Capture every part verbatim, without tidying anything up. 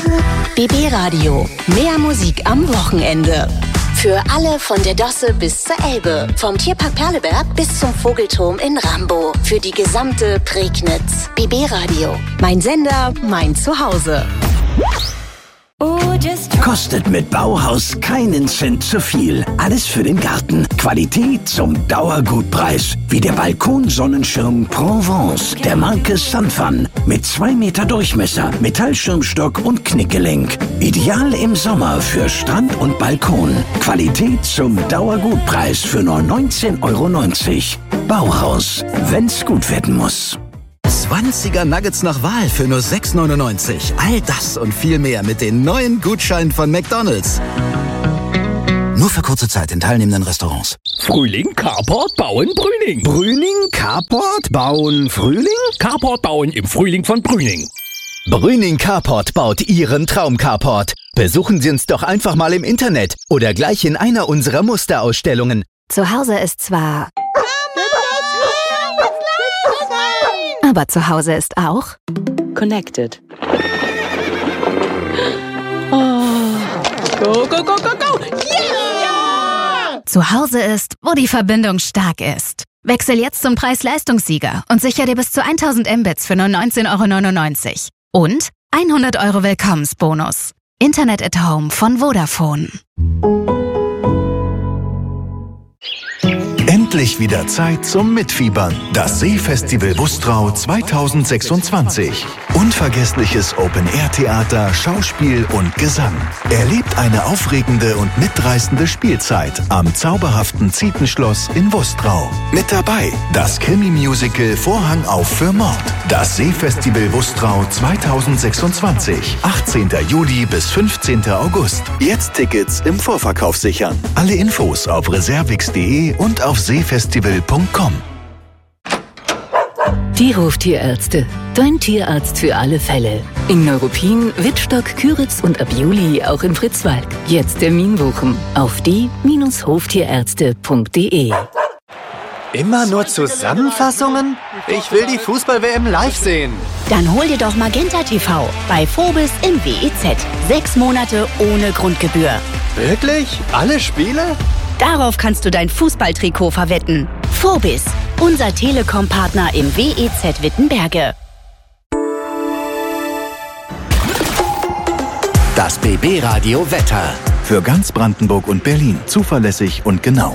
B B Radio. Mehr Musik am Wochenende. Für alle von der Dosse bis zur Elbe. Vom Tierpark Perleberg bis zum Vogelturm in Rambo. Für die gesamte Prignitz. B B Radio. Mein Sender, mein Zuhause. Kostet mit Bauhaus keinen Cent zu viel. Alles für den Garten. Qualität zum Dauergutpreis. Wie der Balkonsonnenschirm Provence der Marke Sunfun. Mit zwei Meter Durchmesser, Metallschirmstock und Knickgelenk. Ideal im Sommer für Strand und Balkon. Qualität zum Dauergutpreis für nur neunzehn Euro neunzig. Bauhaus, wenn's gut werden muss. zwanziger Nuggets nach Wahl für nur sechs neunundneunzig. All das und viel mehr mit den neuen Gutscheinen von McDonald's. Nur für kurze Zeit in teilnehmenden Restaurants. Frühling, Carport, Bauen, Brüning. Brüning, Carport, Bauen, Frühling? Carport bauen im Frühling von Brüning. Brüning Carport baut Ihren Traum-Carport. Besuchen Sie uns doch einfach mal im Internet oder gleich in einer unserer Musterausstellungen. Zu Hause ist zwar... Aber zu Hause ist auch... Connected. Oh. Go, go, go, go, go! Yeah! Zu Hause ist, wo die Verbindung stark ist. Wechsel jetzt zum Preis-Leistungssieger und sicher dir bis zu tausend Mbits für nur neunzehn Euro neunundneunzig. Und hundert Euro Willkommensbonus. Internet at Home von Vodafone. Endlich wieder Zeit zum Mitfiebern. Das Seefestival Bustrau zweitausendsechsundzwanzig. Unvergessliches Open-Air-Theater, Schauspiel und Gesang. Erlebt eine aufregende und mitreißende Spielzeit am zauberhaften Zietenschloss in Bustrau. Mit dabei das Krimi-Musical Vorhang auf für Mord. Das Seefestival Bustrau zweitausendsechsundzwanzig. achtzehnten Juli bis fünfzehnten August. Jetzt Tickets im Vorverkauf sichern. Alle Infos auf reservix punkt de und auf seefestival punkt com. Die Hoftierärzte. Dein Tierarzt für alle Fälle. In Neuruppin, Wittstock, Küritz und ab Juli auch in Fritzwalk. Jetzt Termin buchen auf die Bindestrich hoftierärzte punkt de. Immer nur Zusammenfassungen? Ich will die Fußball-W M live sehen. Dann hol dir doch Magenta T V bei Phobis im W E Z. Sechs Monate ohne Grundgebühr. Wirklich? Alle Spiele? Darauf kannst du dein Fußballtrikot verwetten. Phobis, unser Telekom-Partner im W E Z Wittenberge. Das B B Radio Wetter. Für ganz Brandenburg und Berlin zuverlässig und genau.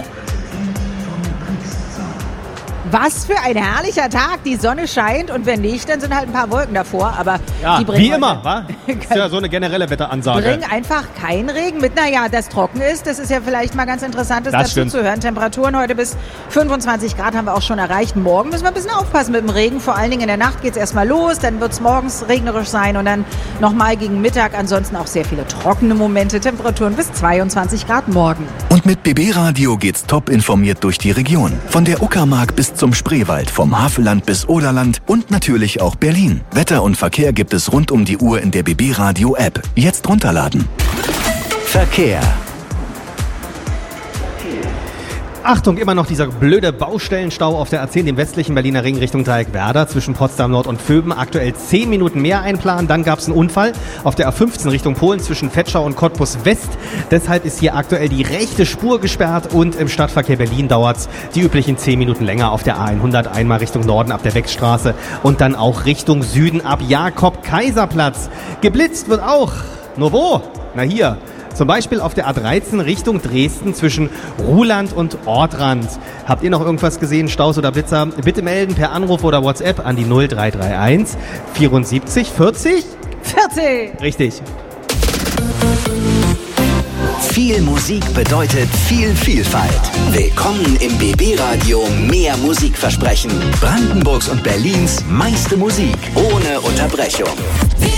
Was für ein herrlicher Tag. Die Sonne scheint und wenn nicht, dann sind halt ein paar Wolken davor. Aber ja, die bringen wie immer, wa? Ist ja so eine generelle Wetteransage. Bringen einfach keinen Regen mit. Naja, das trocken ist. Das ist ja vielleicht mal ganz interessant, das das dazu stimmt. zu hören. Temperaturen heute bis fünfundzwanzig Grad haben wir auch schon erreicht. Morgen müssen wir ein bisschen aufpassen mit dem Regen. Vor allen Dingen in der Nacht geht es erstmal los. Dann wird es morgens regnerisch sein und dann nochmal gegen Mittag. Ansonsten auch sehr viele trockene Momente. Temperaturen bis zweiundzwanzig Grad morgen. Und mit B B Radio geht's top informiert durch die Region. Von der Uckermark bis zum Spreewald, vom Havelland bis Oderland und natürlich auch Berlin. Wetter und Verkehr gibt es rund um die Uhr in der B B Radio App. Jetzt runterladen. Verkehr. Achtung, immer noch dieser blöde Baustellenstau auf der A zehn, dem westlichen Berliner Ring Richtung Dreieckwerder zwischen Potsdam Nord und Vöben. Aktuell zehn Minuten mehr einplanen. Dann gab es einen Unfall auf der A fünfzehn Richtung Polen zwischen Vetschau und Cottbus West. Deshalb ist hier aktuell die rechte Spur gesperrt und im Stadtverkehr Berlin dauert es die üblichen zehn Minuten länger auf der A hundert einmal Richtung Norden ab der Wechstraße und dann auch Richtung Süden ab Jakob-Kaiser-Platz. Geblitzt wird auch. Nur wo? Na hier. Zum Beispiel auf der A dreizehn Richtung Dresden zwischen Ruhland und Ortrand. Habt ihr noch irgendwas gesehen, Staus oder Blitzer? Bitte melden per Anruf oder WhatsApp an die null drei drei eins vierundsiebzig vierzig vierzig. Richtig. Viel Musik bedeutet viel Vielfalt. Willkommen im B B Radio Mehr Musikversprechen. Brandenburgs und Berlins meiste Musik ohne Unterbrechung.